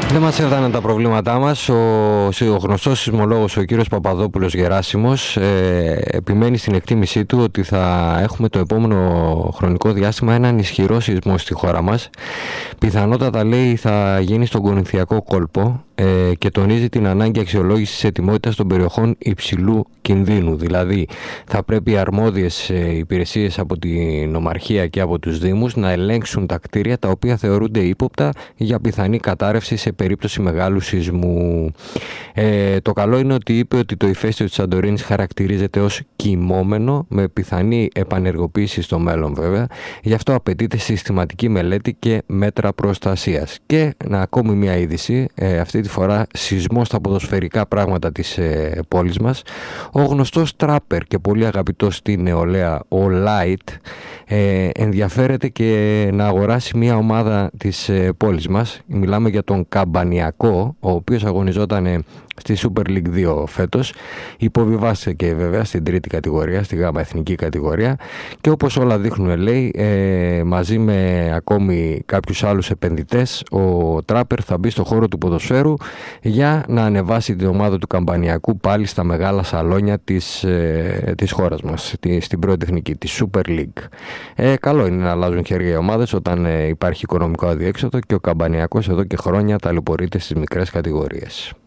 Δεν μας έφταναν τα προβλήματά μας. Ο γνωστός σεισμολόγος, ο κύριος Παπαδόπουλος Γεράσιμος, επιμένει στην εκτίμησή του ότι θα έχουμε το επόμενο χρονικό διάστημα έναν ισχυρό σεισμό στη χώρα μας. Πιθανότατα, λέει, θα γίνει στον Κορινθιακό κόλπο και τονίζει την ανάγκη αξιολόγησης ετοιμότητας των περιοχών υψηλού κινδύνου. Δηλαδή, θα πρέπει οι αρμόδιες υπηρεσίες από την Νομαρχία και από τους Δήμους να ελέγξουν τα κτίρια τα οποία θεωρούνται ύποπτα για πιθανή κατάρρευση σε περίπτωση μεγάλου σεισμού. Το καλό είναι ότι είπε ότι το ηφαίστειο της Σαντορίνης χαρακτηρίζεται ως κυμόμενο, με πιθανή επανεργοποίηση στο μέλλον βέβαια. Γι' αυτό απαιτείται συστηματική μελέτη και μέτρα προστασίας. Και ακόμη μια είδηση, αυτή τη φορά σεισμό στα ποδοσφαιρικά πράγματα της πόλης μας. Ο γνωστός τράπερ και πολύ αγαπητός στη νεολαία, ο Light, ενδιαφέρεται και να αγοράσει μια ομάδα της πόλης μας. Μιλάμε για τον Καμπανιακό, ο οποίος αγωνιζόταν στη Super League 2 φέτος. Υποβιβάστηκε βέβαια στην τρίτη κατηγορία, στη γάμα εθνική κατηγορία, και όπως όλα δείχνουν, λέει, μαζί με ακόμη κάποιους άλλους επενδυτές, ο τράπερ θα μπει στο χώρο του ποδοσφαίρου για να ανεβάσει την ομάδα του Καμπανιακού πάλι στα μεγάλα σαλόνια της χώρας μας, στην πρώτη εθνική, τη Super League. Καλό είναι να αλλάζουν χέρια οι ομάδες όταν υπάρχει οικονομικό αδιέξοδο, και ο Καμπανιακός εδώ και χρόνια ταλαιπωρείται στις μικρές κατηγορίες.